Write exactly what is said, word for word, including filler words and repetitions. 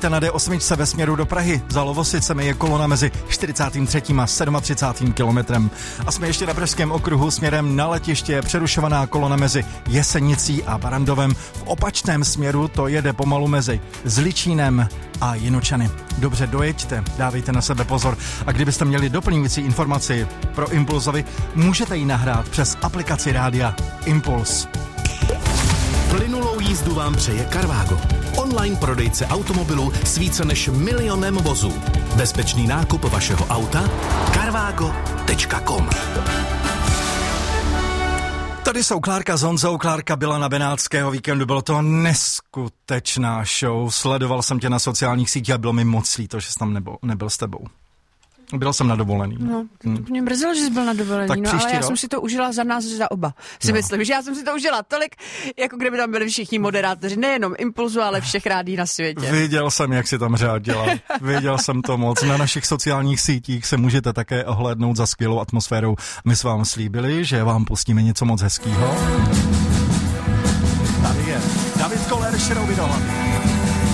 Jezdíte na D osm ve směru do Prahy. Za Lovosicemi je kolona mezi čtyřicátým třetím a třicátým sedmým kilometrem. A jsme ještě na Pražském okruhu směrem na letiště. Přerušovaná kolona mezi Jesenicí a Barandovem. V opačném směru to jede pomalu mezi Zličínem a Jinučany. Dobře dojeďte, dávejte na sebe pozor. A kdybyste měli doplňující informaci pro Impulzovi, můžete ji nahrát přes aplikaci rádia Impuls. Plynulou jízdu vám přeje Carvago. Online prodejce automobilů s více než milionem vozů. Bezpečný nákup vašeho auta carvago tečka com. Tady jsou Klárka s Honzou. Klárka byla na benátského víkendu, bylo to neskutečná show. Sledoval jsem tě na sociálních sítích a bylo mi moc líto, že jsi tam nebyl, nebyl s tebou. Byl jsem na dovolený. No, to mě mrzelo, že jsi byl na dovolený, tak no, ale já rok? jsem si to užila za nás, za oba. Si no. myslím, že já jsem si to užila tolik, jako kdyby tam byli všichni moderátoři, nejenom Impulzu, ale všech rádí na světě. Viděl jsem, jak si tam řádila. Viděl jsem to moc. Na našich sociálních sítích se můžete také ohlédnout za skvělou atmosférou. My jsme vám slíbili, že vám pustíme něco moc hezkýho. Tady je David Koller, Šerouby do hlavy.